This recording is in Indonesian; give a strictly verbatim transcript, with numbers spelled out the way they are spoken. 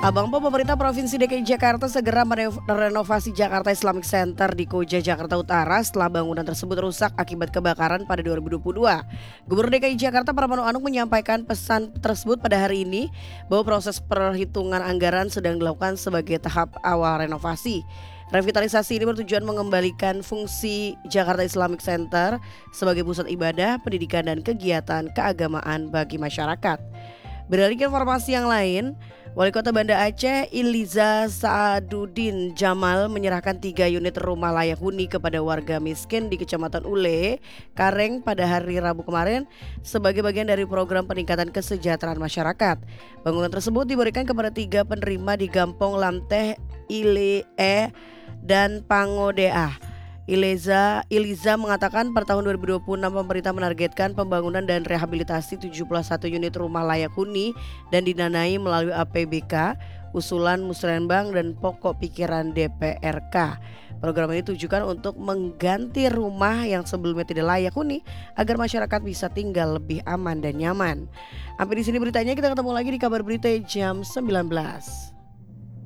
Abang Po, pemerintah Provinsi D K I Jakarta segera merenovasi Jakarta Islamic Center di Koja, Jakarta Utara setelah bangunan tersebut rusak akibat kebakaran pada dua ribu dua puluh dua. Gubernur D K I Jakarta Pramono Anung menyampaikan pesan tersebut pada hari ini bahwa proses perhitungan anggaran sedang dilakukan sebagai tahap awal renovasi. Revitalisasi ini bertujuan mengembalikan fungsi Jakarta Islamic Center sebagai pusat ibadah, pendidikan, dan kegiatan keagamaan bagi masyarakat. Beralih ke informasi yang lain, Wali Kota Banda Aceh Iliza Saaduddin Jamal menyerahkan tiga unit rumah layak huni kepada warga miskin di Kecamatan Ule, Kareng pada hari Rabu kemarin sebagai bagian dari program peningkatan kesejahteraan masyarakat. Bangunan tersebut diberikan kepada tiga penerima di Gampong Lamteh, Ile E, dan Pangodeah. Iliza, Iliza mengatakan per tahun dua ribu dua puluh enam pemerintah menargetkan pembangunan dan rehabilitasi tujuh puluh satu unit rumah layak huni dan didanai melalui A P B K, usulan Musrenbang dan pokok pikiran D P R K. Program ini ditujukan untuk mengganti rumah yang sebelumnya tidak layak huni agar masyarakat bisa tinggal lebih aman dan nyaman. Sampai di sini beritanya, kita ketemu lagi di kabar berita jam sembilan belas.